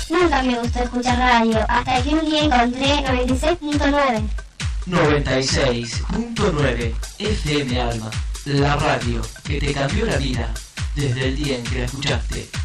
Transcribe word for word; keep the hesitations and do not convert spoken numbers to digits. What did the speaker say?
Nunca me gustó escuchar radio, hasta que un día encontré noventa y seis punto nueve. noventa y seis punto nueve F M Alma, la radio que te cambió la vida desde el día en que la escuchaste.